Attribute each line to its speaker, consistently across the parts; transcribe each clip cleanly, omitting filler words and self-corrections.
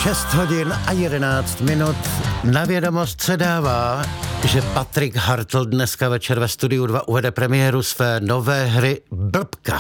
Speaker 1: 6 hodin a 11 minut. Na vědomost se dává, že Patrik Hartl dneska večer ve Studiu 2 uvede premiéru své nové hry Blbka.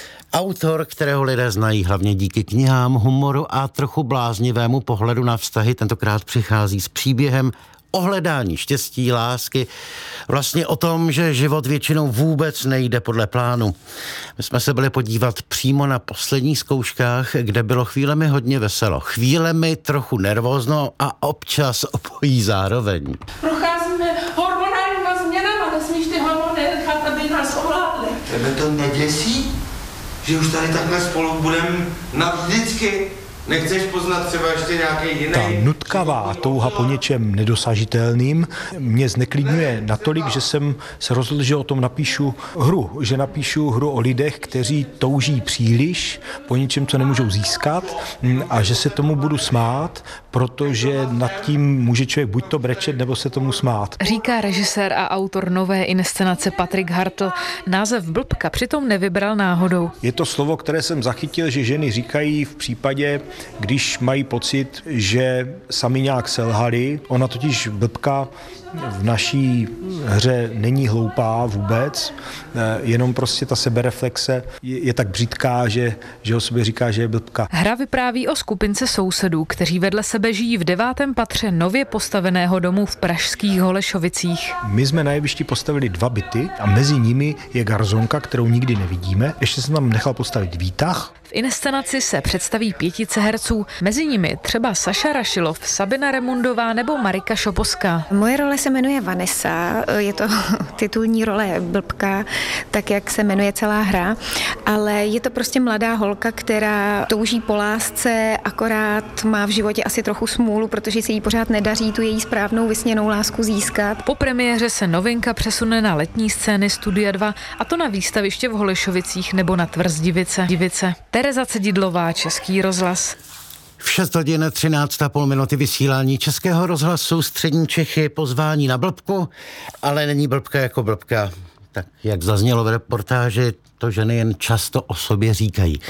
Speaker 1: Autor, kterého lidé znají hlavně díky knihám, humoru a trochu bláznivému pohledu na vztahy, tentokrát přichází s příběhem o hledání štěstí, lásky, vlastně o tom, že život většinou vůbec nejde podle plánu. My jsme se byli podívat přímo na posledních zkouškách, kde bylo chvílemi hodně veselo, chvílemi trochu nervózno a občas obojí zároveň.
Speaker 2: Procházíme hormonálníma změnama, nesmíš ty hormony nechat, aby nás ovládly.
Speaker 3: Tebe to neděsí, že už tady takhle spolu budeme navždycky? Nechceš poznat třeba ještě nějaký jiný?
Speaker 4: Ta nutkavá touha po něčem nedosažitelným mě zneklidňuje natolik, že jsem se rozhodl, že o tom napíšu hru. Že napíšu hru o lidech, kteří touží příliš po něčem, co nemůžou získat, a že se tomu budu smát, protože nad tím může člověk buď to brečet, nebo se tomu smát.
Speaker 5: Říká režisér a autor nové inscenace Patrik Hartl. Název Blbka přitom nevybral náhodou.
Speaker 4: Je to slovo, které jsem zachytil, že ženy říkají v případě, když mají pocit, že sami nějak selhali. Ona totiž Blbka v naší hře není hloupá vůbec, jenom prostě ta sebereflexe je tak břitká, že o sobě říká, že je blbka.
Speaker 5: Hra vypráví o skupince sousedů, kteří vedle sebe žijí v 9. patře nově postaveného domu v pražských Holešovicích.
Speaker 4: My jsme na jevišti postavili 2 byty a mezi nimi je garzonka, kterou nikdy nevidíme. Ještě jsem tam nechal postavit výtah.
Speaker 5: V inscenaci se představí 5 herců, mezi nimi třeba Saša Rašilov, Sabina Remundová nebo Marika Šoposká.
Speaker 6: Moje role se jmenuje Vanessa, je to titulní role Blbka, tak jak se jmenuje celá hra, ale je to prostě mladá holka, která touží po lásce, akorát má v životě asi trochu smůlu, protože se jí pořád nedaří tu její správnou vysněnou lásku získat.
Speaker 5: Po premiéře se novinka přesune na letní scény Studia 2, a to na výstaviště v Holešovicích nebo na Tvrz Divice. Tereza Cedidlová, Český rozhlas.
Speaker 1: V 6 hodin 13,5 minuty vysílání Českého rozhlasu Střední Čechy, pozvání na Blbku, ale není Blbka jako Blbka. Tak jak zaznělo v reportáži, to ženy jen často o sobě říkají.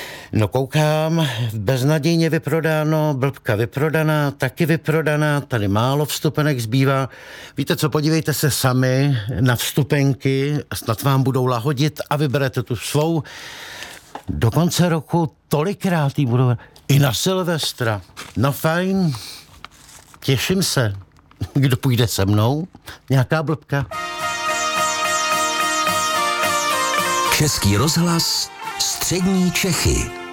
Speaker 1: No koukám, beznadějně vyprodáno, Blbka vyprodaná, taky vyprodaná, tady málo vstupenek zbývá. Víte co, podívejte se sami na vstupenky, snad vám budou lahodit a vyberete tu svou. Do konce roku tolikrát jí budou i na Silvestra. No fajn, těším se. Kdo půjde se mnou? Nějaká Blbka?
Speaker 7: Český rozhlas Střední Čechy.